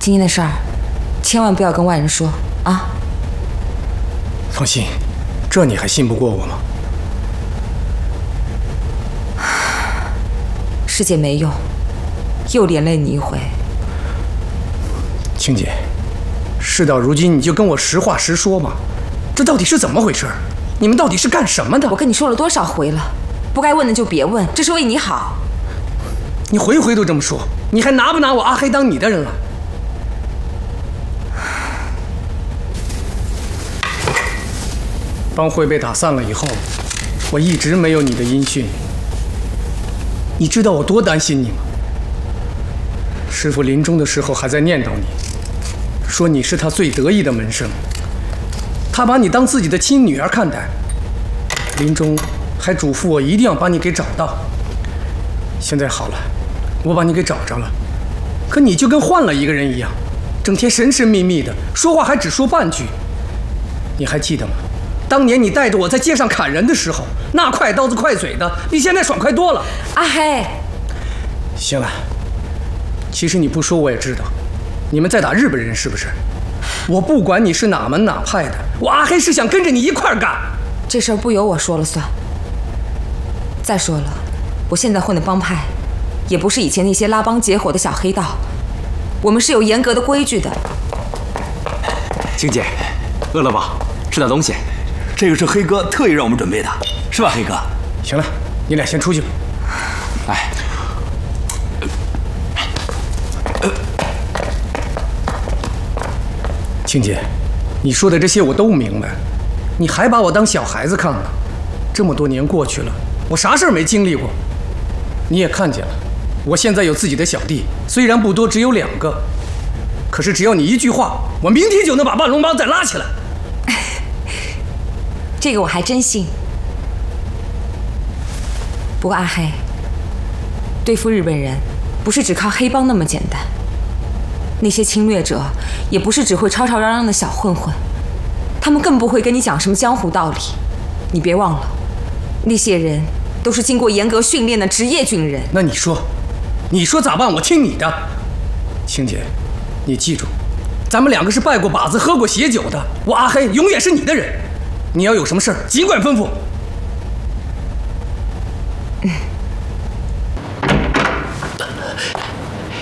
今天的事儿，千万不要跟外人说啊！ 放心，这你还信不过我吗？ 师姐没用，又连累你一回。 青姐，事到如今你就跟我实话实说嘛，这到底是怎么回事？你们到底是干什么的？ 我跟你说了多少回了，不该问的就别问，这是为你好。 你回回都这么说，你还拿不拿我阿黑当你的人了？帮会被打散了以后，我一直没有你的音讯。你知道我多担心你吗？师父临终的时候还在念叨你，说你是他最得意的门生，他把你当自己的亲女儿看待。临终还嘱咐我一定要把你给找到。现在好了，我把你给找着了，可你就跟换了一个人一样，整天神神秘秘的，说话还只说半句。你还记得吗？当年你带着我在街上砍人的时候，那快刀子快嘴的，比现在爽快多了。 阿黑， 行了，其实你不说我也知道，你们在打日本人是不是？我不管你是哪门哪派的，我阿黑是想跟着你一块儿干。 这事儿不由我说了算。再说了，我现在混的帮派，也不是以前那些拉帮结伙的小黑道，我们是有严格的规矩的。 青姐，饿了吧？吃点东西。这个是黑哥特意让我们准备的，是吧，黑哥？ 行了，你俩先出去吧。 哎， 青姐，你说的这些我都明白，你还把我当小孩子看呢。这么多年过去了，我啥事儿没经历过。你也看见了，我现在有自己的小弟，虽然不多，只有2个，可是只要你一句话，我明天就能把万龙帮再拉起来。 这个我还真信。不过阿黑，对付日本人不是只靠黑帮那么简单，那些侵略者也不是只会吵吵嚷嚷的小混混，他们更不会跟你讲什么江湖道理。你别忘了，那些人都是经过严格训练的职业军人。 那你说咋办？我听你的。青姐，你记住，咱们2个是拜过把子、喝过血酒的，我阿黑永远是你的人。你要有什么事儿，尽管吩咐。